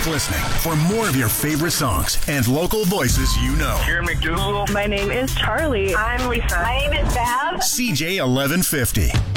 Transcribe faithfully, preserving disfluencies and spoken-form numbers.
listening for more of your favorite songs and local voices you know. Here McDougal. My name is Charlie. I'm Lisa. My name is Bab. C J eleven fifty.